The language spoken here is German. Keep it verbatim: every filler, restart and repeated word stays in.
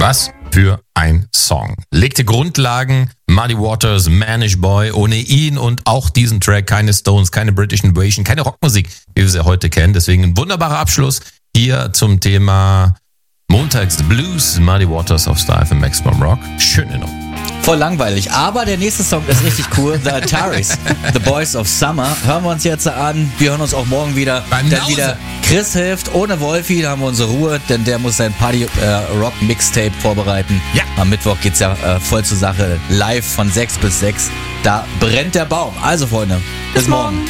Was für ein Song. Legte Grundlagen, Muddy Waters, Manish Boy, ohne ihn und auch diesen Track keine Stones, keine British Invasion, keine Rockmusik, wie wir sie heute kennen. Deswegen ein wunderbarer Abschluss hier zum Thema Montags Blues, Muddy Waters auf Style für Maximum Rock. Schöne Nummer. Voll langweilig, aber der nächste Song ist richtig cool. The Ataris, The Boys of Summer. Hören wir uns jetzt an. Wir hören uns auch morgen wieder. Banause. Denn wieder Chris hilft. Ohne Wolfi, da haben wir unsere Ruhe, denn der muss sein Party-Rock-Mixtape vorbereiten. Ja. Am Mittwoch geht's ja äh, voll zur Sache. Live von sechs bis sechs. Da brennt der Baum. Also, Freunde, bis, bis morgen. morgen.